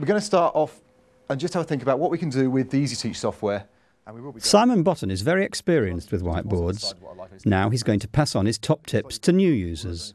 going to start off and just have a think about what we can do with the EasyTeach software. And we will be Simon Botton is very experienced with whiteboards. Now he's going to pass on his top tips to new users.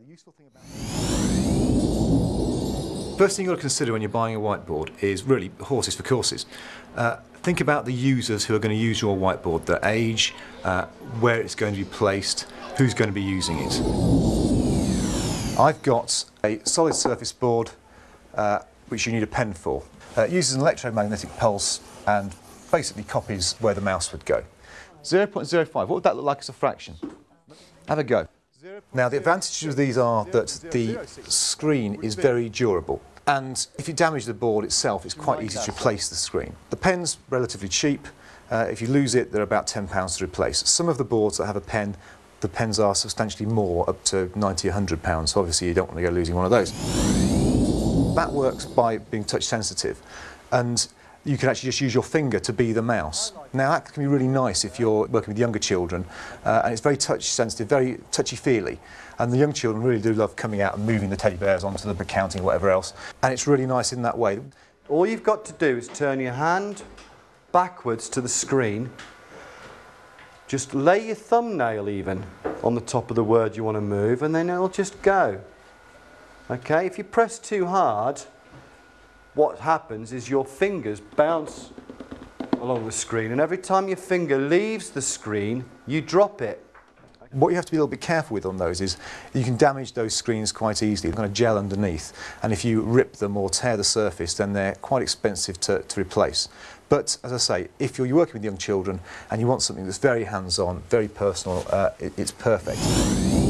First thing you've got to consider when you're buying a whiteboard is really horses for courses. Think about the users who are going to use your whiteboard, their age, where it's going to be placed, who's going to be using it. I've got a solid surface board which you need a pen for. It uses an electromagnetic pulse and basically copies where the mouse would go. 0.05, what would that look like as a fraction? Have a go. Now the advantages of these are that the screen is very durable, and if you damage the board itself it's quite easy to replace the screen. The pen's relatively cheap. If you lose it they're about £10 to replace. Some of the boards that have a pen, the pens are substantially more, up to £90, £100, so obviously you don't want to go losing one of those. That works by being touch sensitive, and you can actually just use your finger to be the mouse. Now that can be really nice if you're working with younger children, and it's very touch sensitive, very touchy-feely, and the young children really do love coming out and moving the teddy bears onto them, counting whatever else, and it's really nice in that way. All you've got to do is turn your hand backwards to the screen, just lay your thumbnail even on the top of the word you want to move, and then it'll just go. Okay, if you press too hard, what happens is your fingers bounce along the screen, and every time your finger leaves the screen, you drop it. What you have to be a little bit careful with on those is you can damage those screens quite easily. They're going to gel underneath, and if you rip them or tear the surface, then they're quite expensive to replace. But as I say, if you're working with young children and you want something that's very hands-on, very personal, it's perfect.